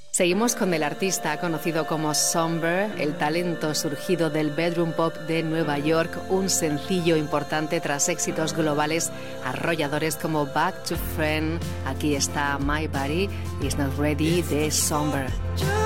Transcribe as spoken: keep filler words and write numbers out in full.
Seguimos con el artista conocido como Somber, el talento surgido del bedroom pop de Nueva York, un sencillo importante tras éxitos globales arrolladores como Back to Friend. Aquí está My Body Is Not Ready de Somber.